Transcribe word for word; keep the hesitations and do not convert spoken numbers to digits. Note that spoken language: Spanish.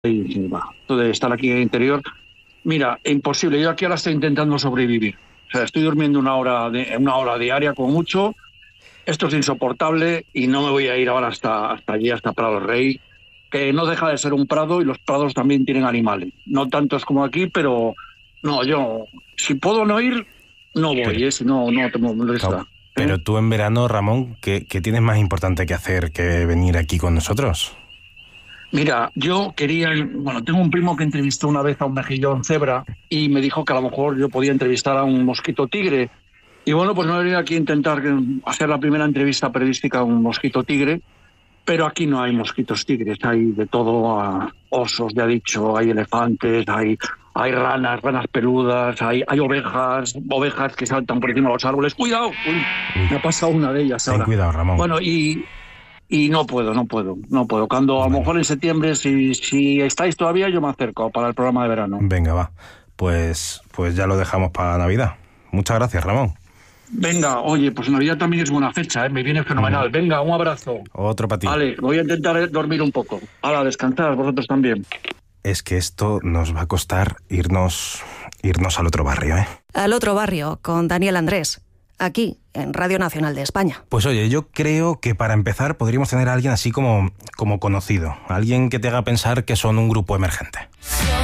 y va, esto de estar aquí en el interior, mira, imposible. Yo aquí ahora estoy intentando sobrevivir. O sea, estoy durmiendo una hora, de, una hora diaria con mucho. Esto es insoportable y no me voy a ir ahora hasta, hasta allí, hasta Prado Rey, que no deja de ser un prado y los prados también tienen animales. No tantos como aquí, pero no, yo, si puedo no ir, no voy, pero, ¿eh? Si no, no te molesta. Claro, pero tú en verano, Ramón, ¿qué, ¿qué tienes más importante que hacer que venir aquí con nosotros? Mira, yo quería, bueno, tengo un primo que entrevistó una vez a un mejillón cebra y me dijo que a lo mejor yo podía entrevistar a un mosquito tigre. Y bueno, pues me he venido aquí a intentar hacer la primera entrevista periodística a un mosquito tigre, pero aquí no hay mosquitos tigres, hay de todo, a osos, ya he dicho, hay elefantes, hay, hay ranas, ranas peludas, hay, hay ovejas, ovejas que saltan por encima de los árboles. ¡Cuidado! Uy, me ha pasado una de ellas Ten ahora. cuidado, Ramón. Bueno, y... Y no puedo, no puedo, no puedo. Cuando a lo Bueno. mejor en septiembre, si, si estáis todavía, yo me acerco para el programa de verano. Venga, va. Pues, pues ya lo dejamos para Navidad. Muchas gracias, Ramón. Venga, oye, pues Navidad también es buena fecha, ¿eh? Me viene fenomenal. Mm. Venga, un abrazo. Otro para ti. Vale, voy a intentar dormir un poco. Ahora, descansar, vosotros también. Es que esto nos va a costar irnos, irnos al otro barrio, ¿eh? Al otro barrio, con Daniel Andrés. Aquí, en Radio Nacional de España. Pues oye, yo creo que para empezar podríamos tener a alguien así como, como conocido. Alguien que te haga pensar que son un grupo emergente.